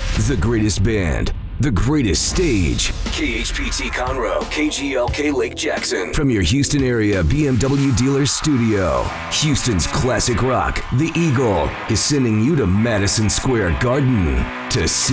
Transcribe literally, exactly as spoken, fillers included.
The greatest band, the greatest stage. K H P T Conroe, K G L K Lake Jackson. From your Houston area B M W dealer studio, Houston's classic rock, The Eagle, is sending you to Madison Square Garden to see